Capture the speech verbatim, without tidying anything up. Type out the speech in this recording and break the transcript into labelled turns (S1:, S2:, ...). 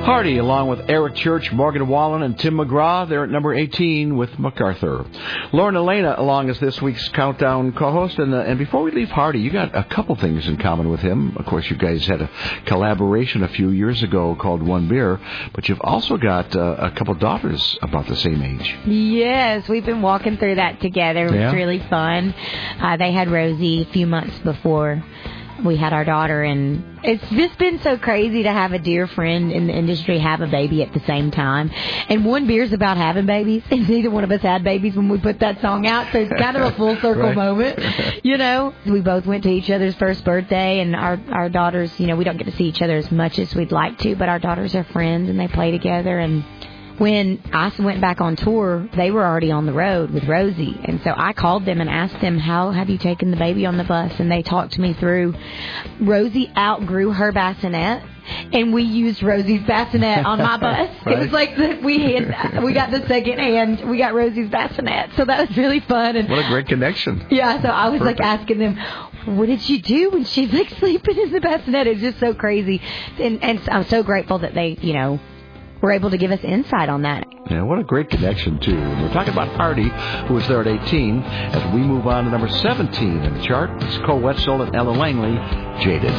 S1: Hardy, along with Eric Church, Morgan Wallen, and Tim McGraw. They're at number eighteen with MacArthur. Lauren Elena along as this week's Countdown co-host. And, uh, and before we leave Hardy, you got a couple things in common with him. Of course, you guys had a collaboration a few years ago called One Beer, but you've also got uh, a couple daughters about the same age.
S2: Yes, we've been walking through that together. It was
S1: Yeah.
S2: really fun. Uh, they had Rosie a few months before we had our daughter, and it's just been so crazy to have a dear friend in the industry have a baby at the same time. And One Beer's about having babies, and neither one of us had babies when we put that song out, so it's kind of a full circle
S1: Right.
S2: moment, you know. We both went to each other's first birthday, and our, our daughters, you know, we don't get to see each other as much as we'd like to, but our daughters are friends, and they play together. And when I went back on tour, they were already on the road with Rosie. And so I called them and asked them, how have you taken the baby on the bus? And they talked to me through. Rosie outgrew her bassinet, and we used Rosie's bassinet on my bus.
S1: Right.
S2: It was like the, we had, we got the second hand, we got Rosie's bassinet. So that was really fun. And
S1: What a great connection.
S2: yeah, so I was
S1: Perfect.
S2: like asking them, what did she do when she's like sleeping in the bassinet? It's just so crazy. And, and I'm so grateful that they, you know, were able to give us insight on that.
S1: Yeah, what a great connection, too. And we're talking about Hardy, who was there at eighteen, as we move on to number seventeen in the chart. It's Cole Wetzel and Ella Langley, Jaded.